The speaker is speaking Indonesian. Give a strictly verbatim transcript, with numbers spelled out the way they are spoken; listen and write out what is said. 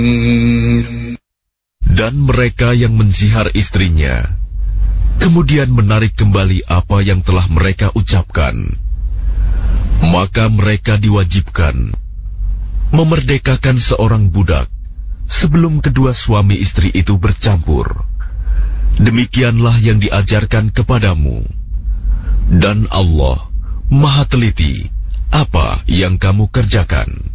Dan mereka yang menzihar istrinya, kemudian menarik kembali apa yang telah mereka ucapkan, maka mereka diwajibkan memerdekakan seorang budak sebelum kedua suami istri itu bercampur. Demikianlah yang diajarkan kepadamu, dan Allah Maha teliti apa yang kamu kerjakan.